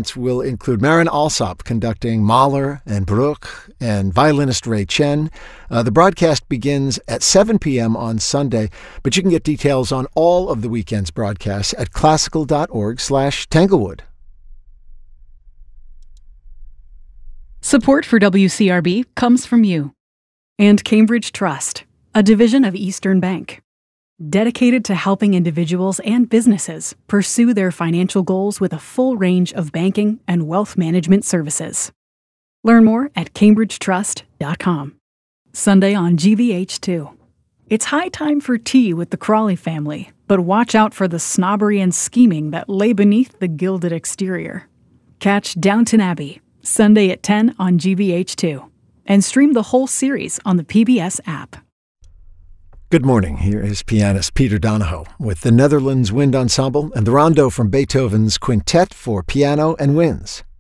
performance will include Marin Alsop conducting Mahler and Bruch and violinist Ray Chen. The broadcast begins at 7 p.m. on Sunday, but you can get details on all of the weekend's broadcasts at classical.org/Tanglewood. Support for WCRB comes from you and Cambridge Trust, a division of Eastern Bank, dedicated to helping individuals and businesses pursue their financial goals with a full range of banking and wealth management services. Learn more at cambridgetrust.com. Sunday on GVH2. It's high time for tea with the Crawley family, but watch out for the snobbery and scheming that lay beneath the gilded exterior. Catch Downton Abbey, Sunday at 10 on GVH2, and stream the whole series on the PBS app. Good morning. Here is pianist Peter Donahoe with the Netherlands Wind Ensemble and the rondo from Beethoven's Quintet for Piano and Winds.